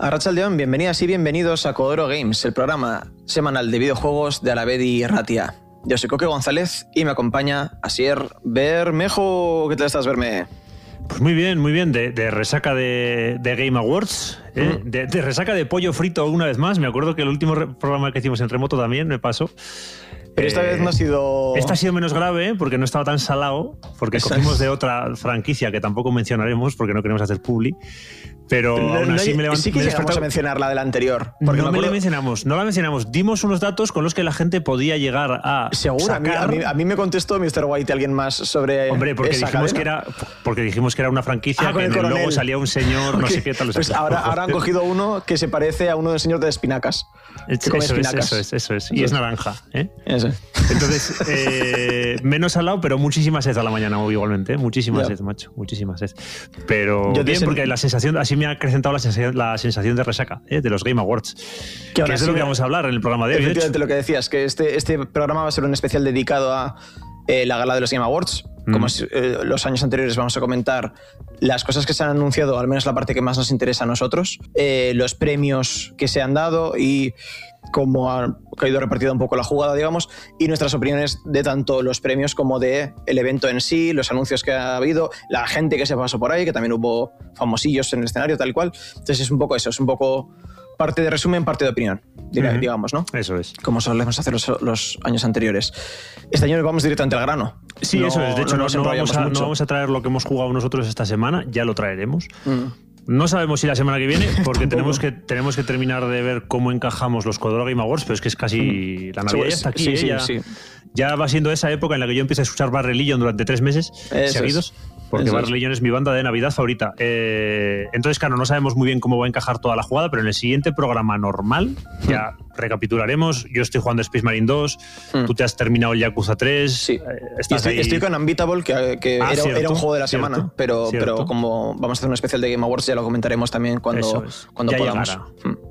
Arratsaldeon, bienvenidas y bienvenidos a Codoro Games, el programa semanal de videojuegos de Alavedi y Ratia. Yo soy Coque González y me acompaña Asier Bermejo. ¿Qué tal estás, Berme? Pues muy bien, de resaca de Game Awards, de resaca de pollo frito una vez más. Me acuerdo que el último programa que hicimos en remoto también me pasó. Pero esta vez no ha sido... Esta ha sido menos grave porque no estaba tan salado, porque cogimos de otra franquicia que tampoco mencionaremos porque no queremos hacer publi. Pero aún así me levanté. Sí que llegamos a mencionar la de la anterior. No la mencionamos. Dimos unos datos con los que la gente podía llegar a ¿Seguro? sacar. A mí me contestó Mr. White alguien más sobre. Hombre, porque dijimos que era una franquicia que en el logo salía un señor, no sé qué tal. Pues ahora han cogido uno que se parece a uno del señor de espinacas. Eso es. Y es naranja. Eso. Entonces, menos salado, pero muchísima sed a la mañana igualmente. Muchísima sed, macho. Muchísima sed. Pero bien, porque la sensación, así me ha acrecentado la sensación de resaca de los Game Awards. Que es de lo que vamos a hablar en el programa de hoy. Efectivamente, lo que decías, que este programa va a ser un especial dedicado a la gala de los Game Awards. Como los años anteriores, vamos a comentar las cosas que se han anunciado, al menos la parte que más nos interesa a nosotros, los premios que se han dado y cómo ha ido repartida un poco la jugada, digamos, y nuestras opiniones de tanto los premios como de el evento en sí, los anuncios que ha habido, la gente que se pasó por ahí, que también hubo famosillos en el escenario, tal cual. Entonces es un poco eso, es un poco parte de resumen, parte de opinión, digamos, ¿no? Eso es. Como solemos hacer los años anteriores. Este año vamos directamente al grano. Sí, eso es. De hecho, no vamos a traer lo que hemos jugado nosotros esta semana, ya lo traeremos. No sabemos si la semana que viene, porque tenemos que terminar de ver cómo encajamos los Codoro Game Awards, pero es que es casi la Navidad ya está aquí. Sí. Ya va siendo esa época en la que yo empiezo a escuchar Bad Religion durante 3 meses seguidos. Porque Bad Religion es mi banda de Navidad favorita. Entonces, claro, no sabemos muy bien cómo va a encajar toda la jugada, pero en el siguiente programa normal ya recapitularemos. Yo estoy jugando Space Marine 2, tú te has terminado el Yakuza 3. Sí. Estoy con Unbeatable, que era un juego de la semana, pero como vamos a hacer un especial de Game Awards, ya lo comentaremos también cuando podamos. Llegará.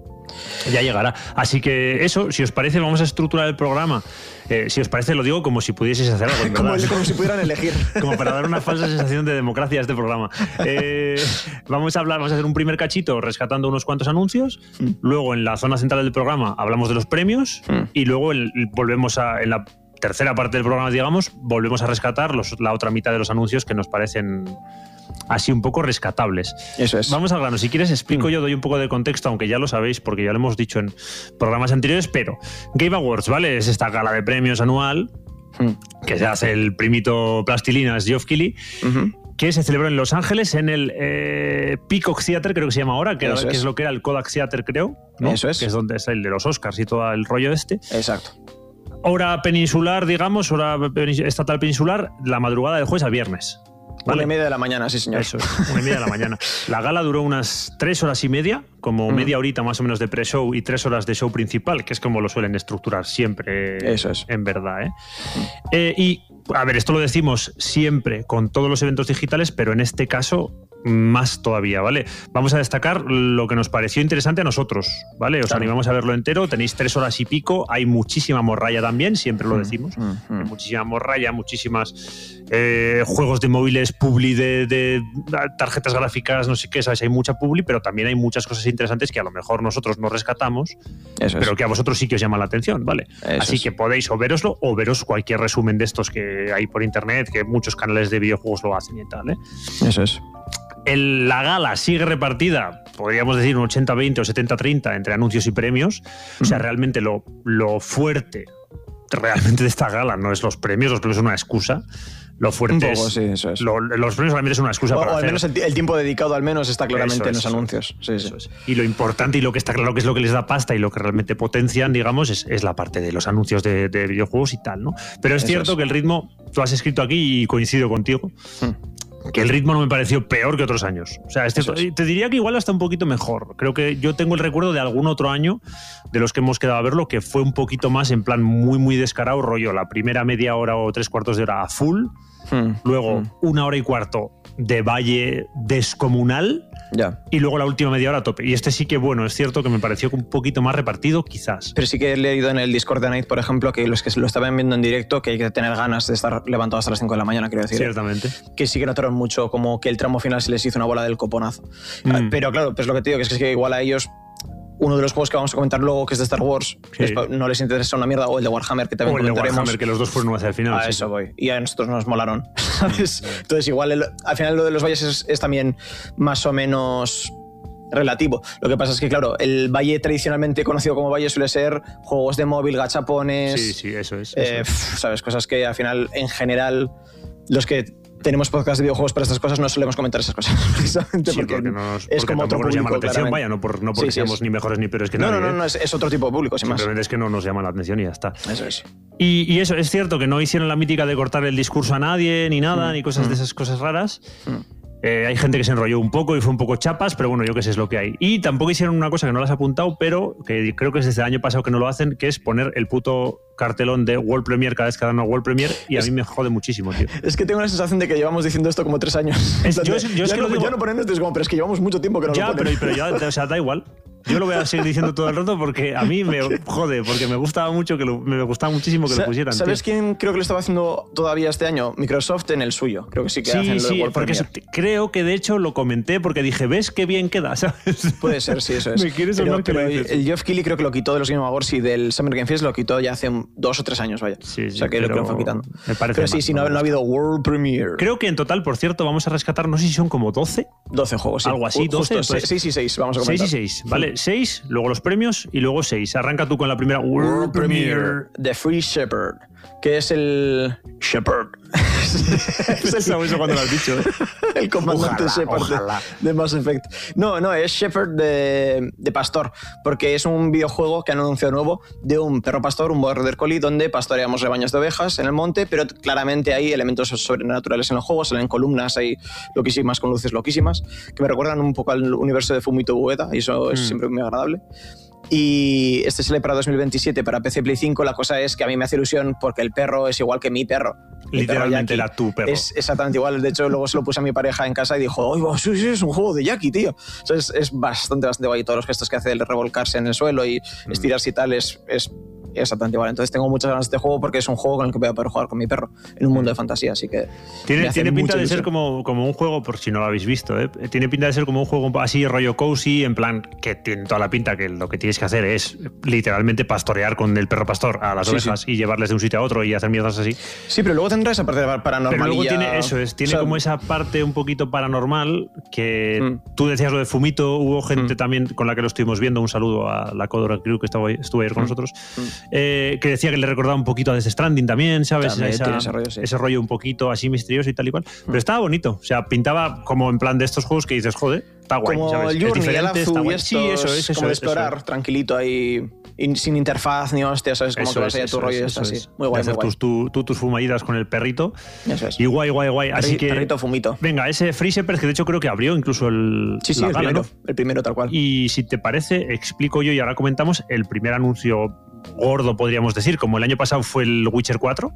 Ya llegará. Así que eso, si os parece, vamos a estructurar el programa. Si os parece, lo digo como si pudieseis hacer algo. como si pudieran elegir. Como para dar una falsa sensación de democracia a este programa. Vamos a hacer un primer cachito rescatando unos cuantos anuncios. Luego, en la zona central del programa, hablamos de los premios. Y luego volvemos en la tercera parte del programa, digamos, volvemos a rescatar la otra mitad de los anuncios que nos parecen así un poco rescatables. Eso es. Vamos al grano. Si quieres explico yo, doy un poco de contexto, aunque ya lo sabéis porque ya lo hemos dicho en programas anteriores, pero Game Awards, ¿vale? Es esta gala de premios anual que se hace el primito Plastilinas Geoff Keighley, que se celebró en Los Ángeles en el Peacock Theater, creo que se llama ahora, que es lo que era el Kodak Theater, creo, ¿no? Eso es. Que es donde es el de los Oscars y todo el rollo este. Exacto. Hora peninsular, digamos, hora estatal peninsular, la madrugada del jueves al viernes. ¿Vale? 1:30 de la mañana, sí señor. Eso es, 1:30 de la mañana. La gala duró unas 3 horas y media, como media horita más o menos de pre-show y 3 horas de show principal, que es como lo suelen estructurar siempre. Eso es. En verdad, y, a ver, esto lo decimos siempre con todos los eventos digitales, pero en este caso más todavía, ¿vale? Vamos a destacar lo que nos pareció interesante a nosotros, ¿vale? Os animamos a verlo entero, tenéis 3 horas y pico, hay muchísima morralla también, siempre lo decimos, hay muchísima morralla, muchísimas juegos de móviles, publi de tarjetas gráficas, no sé qué, ¿sabes? Hay mucha publi, pero también hay muchas cosas interesantes que a lo mejor nosotros no rescatamos, pero que a vosotros sí que os llama la atención, ¿vale? Así que podéis o veroslo o veros cualquier resumen de estos que hay por internet, que muchos canales de videojuegos lo hacen y tal, Eso es. La gala sigue repartida, podríamos decir un 80-20 o 70-30 entre anuncios y premios. O sea, realmente lo fuerte realmente de esta gala no es los premios son una excusa. Lo fuerte un poco, sí, eso es. Los premios realmente son una excusa para al hacer. menos el tiempo dedicado al menos está claramente en los anuncios. Sí. Y lo importante y lo que está claro que es lo que les da pasta y lo que realmente potencian, digamos, es la parte de los anuncios de videojuegos y tal, ¿no? Pero es cierto que el ritmo, tú has escrito aquí y coincido contigo, que el ritmo no me pareció peor que otros años. O sea, te diría que igual hasta un poquito mejor. Creo que yo tengo el recuerdo de algún otro año de los que hemos quedado a verlo que fue un poquito más en plan muy, muy descarado, rollo la primera media hora o 3/4 de hora a full, luego 1 hora y cuarto de valle descomunal y luego la última media hora a tope. Y este sí que, bueno, es cierto que me pareció un poquito más repartido, quizás. Pero sí que he leído en el Discord de Night, por ejemplo, que los que lo estaban viendo en directo, que hay que tener ganas de estar levantado hasta las 5 de la mañana, quiero decir. Ciertamente. Que sí que notaron mucho como que el tramo final se les hizo una bola del coponazo. Pero claro, pues lo que te digo, que es que igual a ellos uno de los juegos que vamos a comentar luego, que es de Star Wars, no les interesa una mierda, o el de Warhammer, que también comentaremos. O el de Warhammer, que los dos fueron hacia el final. A eso voy. Y a nosotros nos molaron, ¿sabes? Entonces, igual, al final lo de los valles es también más o menos relativo. Lo que pasa es que, claro, el valle tradicionalmente conocido como valle suele ser juegos de móvil, gachapones. Sí, eso es. ¿Sabes? Cosas que al final, en general, los que tenemos podcast de videojuegos para estas cosas no solemos comentar esas cosas, precisamente porque es como otro público. Nos llama la atención, vaya, no porque seamos ni mejores ni peores que nadie. No, es otro tipo de público, sin más. Simplemente es que no nos llama la atención y ya está. Eso es. Y eso, es cierto que no hicieron la mítica de cortar el discurso a nadie, ni nada, ni cosas de esas cosas raras. Hay gente que se enrolló un poco y fue un poco chapas, pero bueno, yo qué sé, es lo que hay. Y tampoco hicieron una cosa que no las he apuntado, pero que creo que es desde el año pasado que no lo hacen, que es poner el puto cartelón de World Premiere cada vez que dan una World Premiere, y a mí me jode muchísimo, tío. Es que tengo la sensación de que llevamos diciendo esto como 3 años. Ya no ponen esto, es como, pero es que llevamos mucho tiempo que no lo ponen. Pero ya, o sea, da igual. Yo lo voy a seguir diciendo todo el rato porque a mí me jode, porque me gustaba mucho, me gustaba muchísimo que lo pusieran. ¿Sabes quién creo que lo estaba haciendo todavía este año? Microsoft en el suyo. Creo que sí que hacen lo de World porque creo que de hecho lo comenté porque dije, ¿ves qué bien queda? ¿Sabes? Puede ser, sí, eso es. ¿Me quieres hablar que lo dices? El Geoff Keighley creo que lo quitó de los Game Awards y del Summer Game Fest lo quitó ya hace 2 o 3 años, vaya. Sí, o sea que lo fue quitando. Me parece pero sí, no ha habido World Premiere. Creo que en total, por cierto, vamos a rescatar, no sé si son como 12. 12 juegos, sí. Algo así, 12. Justo, pues, 6 y 6, vamos a comentar. 6 y 6, ¿vale? 6, luego los premios y luego 6. Arranca tú con la primera World Premiere. The Free Shepherd, que es el Shepherd. Eso cuando lo has dicho. El comandante Shepard de Mass Effect. No, es Shepherd de pastor, porque es un videojuego que han anunciado nuevo de un perro pastor, un border collie, donde pastoreamos rebaños de ovejas en el monte, pero claramente hay elementos sobrenaturales en el juego, salen columnas, hay loquísimas con luces loquísimas, que me recuerdan un poco al universo de Fumito Ueda, y eso es siempre muy agradable. Y este sale para 2027 para PC Play 5. La cosa es que a mí me hace ilusión porque el perro es igual que mi perro. Literalmente era tu perro. Es exactamente igual. De hecho, luego se lo puse a mi pareja en casa y dijo, ¡oh, sí, es un juego de Jackie, tío! O sea, es bastante guay. Todos los gestos que hace el revolcarse en el suelo y estirarse y tal es exactamente igual. Entonces tengo muchas ganas de este juego porque es un juego con el que voy a poder jugar con mi perro en un mundo de fantasía, así que tiene pinta de ser como un juego, por si no lo habéis visto, tiene pinta de ser como un juego así rollo cozy, en plan que tiene toda la pinta que lo que tienes que hacer es literalmente pastorear con el perro pastor a las ovejas y llevarles de un sitio a otro y hacer mierdas así. Sí, pero luego tendrá esa parte paranormal. Pero luego tiene como esa parte un poquito paranormal que tú decías lo de Fumito, hubo gente también con la que lo estuvimos viendo, un saludo a la Codora Crew que estuvo ayer con nosotros, que decía que le recordaba un poquito a Death Stranding también, ¿sabes? También ese rollo un poquito así misterioso y tal y cual. Pero estaba bonito, o sea, pintaba como en plan de estos juegos que dices, joder, está guay, como ¿sabes? El Journey, el Azu, sí, eso es. Como de explorar tranquilito ahí, sin interfaz ni hostia, ¿sabes? Como que vas allá a tu rollo y está así. Muy guay, hacer tus fumaditas con el perrito. Eso es. Y guay. Así que perrito Fumito. Venga, ese Free Shepherd que de hecho creo que abrió incluso el el primero tal cual. Y si te parece, explico yo y ahora comentamos el primer anuncio gordo, podríamos decir, como el año pasado fue el Witcher 4.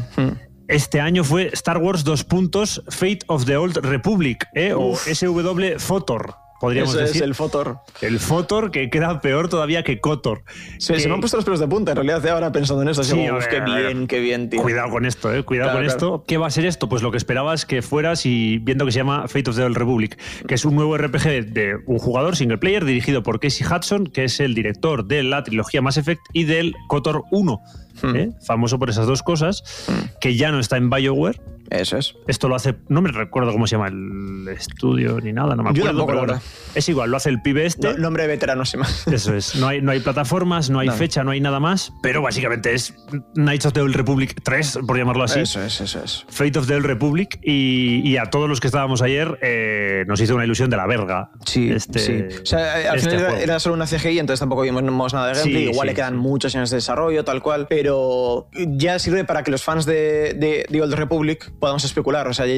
Este año fue Star Wars : Fate of the Old Republic, o SW FOTOR. Podríamos decir. Es el FOTOR. El FOTOR, que queda peor todavía que KOTOR. Sí, se me han puesto los pelos de punta, en realidad, ahora pensando en esto. Sí, qué bien, tío. Cuidado con esto, cuidado con esto. ¿Qué va a ser esto? Pues lo que esperabas que fueras y viendo que se llama Fate of the Old Republic, que es un nuevo RPG de un jugador single player dirigido por Casey Hudson, que es el director de la trilogía Mass Effect y del KOTOR 1. Famoso por esas dos cosas, que ya no está en BioWare. Eso es. Esto lo hace, no me recuerdo cómo se llama el estudio ni nada, no me acuerdo. Yo tampoco, pero bueno, es igual, lo hace el pibe este. No, nombre de veterano, sin más. Eso es. No hay plataformas, no hay fecha, no hay nada más, pero básicamente es Knights of the Old Republic 3, por llamarlo así. Eso es. Fate of the Old Republic, y a todos los que estábamos ayer nos hizo una ilusión de la verga. Sí. O sea, al final era solo una CGI, entonces tampoco vimos nada de gameplay. Igual le quedan muchos años de desarrollo, tal cual, pero ya sirve para que los fans de The Old Republic podamos especular. O sea,